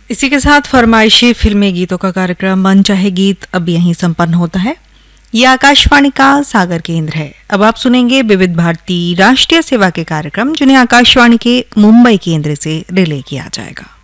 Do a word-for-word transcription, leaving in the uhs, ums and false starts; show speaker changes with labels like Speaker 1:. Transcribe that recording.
Speaker 1: इसी के साथ फरमाइशी फिल्मी गीतों का कार्यक्रम मन चाहे गीत अब यहीं संपन्न होता है। ये आकाशवाणी का सागर केंद्र है। अब आप सुनेंगे विविध भारती राष्ट्रीय सेवा के कार्यक्रम, जिन्हें आकाशवाणी के मुंबई केंद्र से रिले किया जाएगा।